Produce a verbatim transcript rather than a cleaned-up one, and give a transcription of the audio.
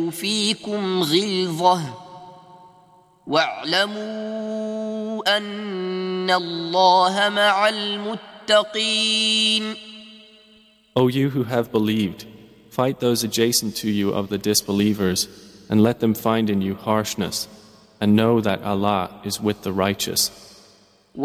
فيكم غلظة واعلموا أن الله مع المتقين. O you who have believed, fight those adjacent to you of the disbelievers, and let them find in you harshness, and know that Allah is with the righteous.